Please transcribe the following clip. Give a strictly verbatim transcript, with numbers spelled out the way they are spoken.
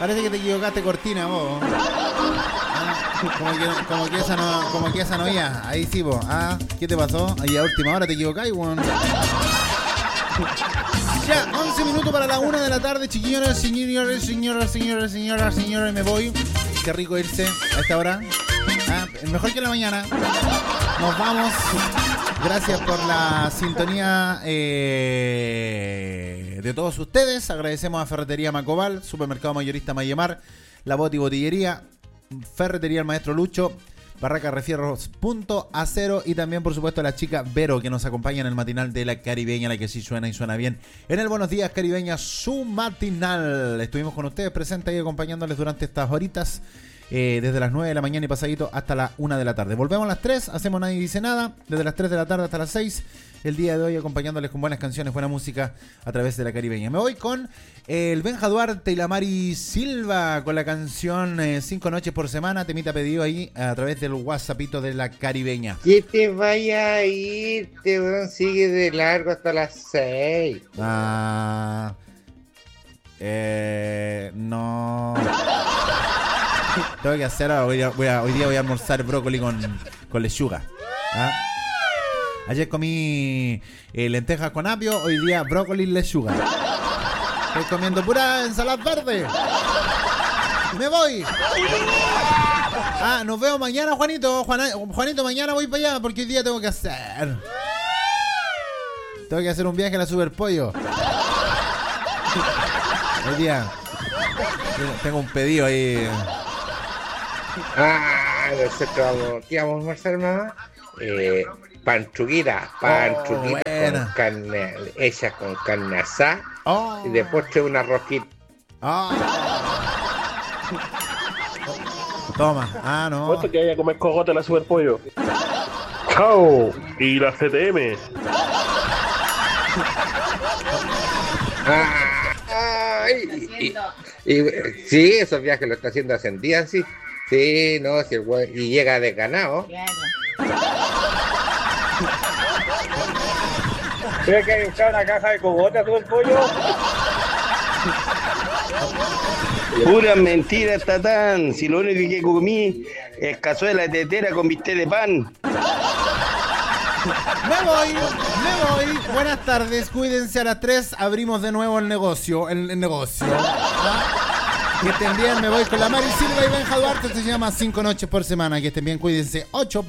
Parece que te equivocaste cortina vos. Ah, como, que, como que esa no, como que esa no iba. Ahí sí vos. Ah, ¿qué te pasó? Ahí a última hora te equivocáis, weón. Ya, once minutos para la una de la tarde, chiquillos, señores, señoras, señoras, señoras, señoras, me voy. Qué rico irse a esta hora. Ah, mejor que en la mañana. Nos vamos. Gracias por la sintonía eh, de todos ustedes. Agradecemos a Ferretería Macobal, Supermercado Mayorista Mayemar, La Boti Botillería, Ferretería El Maestro Lucho, Barraca Refierros Punto Acero y también, por supuesto, a la chica Vero, que nos acompaña en el matinal de la Caribeña, la que sí suena y suena bien. En el Buenos Días Caribeña, su matinal. Estuvimos con ustedes presentes y acompañándoles durante estas horitas. Eh, desde las nueve de la mañana y pasadito hasta la una de la tarde. Volvemos a las tres, hacemos Nadie Dice Nada, desde las tres de la tarde hasta las seis, el día de hoy acompañándoles con buenas canciones, buena música a través de la Caribeña. Me voy con eh, el Benja Duarte y la Mari Silva con la canción eh, Cinco Noches por Semana, temita pedido ahí a través del WhatsAppito de la Caribeña. Que te vaya a ir, te weón, sigue de largo hasta las seis. Ah, eh, no... Tengo que hacer ahora, voy a, voy a, hoy día voy a almorzar brócoli con, con lechuga. ¿Ah? Ayer comí eh, lentejas con apio, hoy día brócoli y lechuga. Estoy comiendo pura ensalada verde. Me voy. Ah, nos vemos mañana, Juanito. Juana, Juanito, mañana voy para allá porque hoy día tengo que hacer. Tengo que hacer un viaje a la Superpollo. Hoy día tengo un pedido ahí. Ah, nosotros vamos, ¿qué vamos a almorzar, mamá? Eh, panchuguita, panchuguita oh, con carne, hecha con carne asada oh. y de postre una rosquita. Oh. Toma, ah, no. ¿Cuánto que haya a comer cogote la Superpollo? ¡Chao! Y la C T M. Ah, ay, y, y, y, sí, esos viajes lo está haciendo ascendidas, sí. Sí, no, si el güey, y llega de ganado. ¿Crees que hay una caja de cogote a todo el pollo? Pura mentira, Tatán. Si lo único que comí es cazuela de tetera con bistec de pan. Me voy, me voy. Buenas tardes, cuídense. A las tres abrimos de nuevo el negocio. El, el negocio. ¿Ah? Que estén bien, me voy con la Mari Silva y Benja Duarte. Se llama Cinco Noches por Semana. Que estén bien, cuídense. Ocho